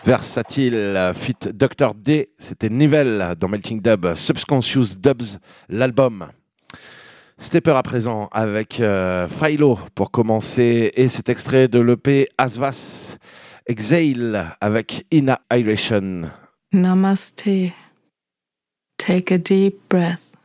Versatile, fit Dr. D, c'était Nivelle dans Melting Dub, Subconscious Dubs, l'album. Stepper à présent avec Philo pour commencer, et cet extrait de l'EP Asvas, Exhale avec Annihilation. Namaste. Take a deep breath.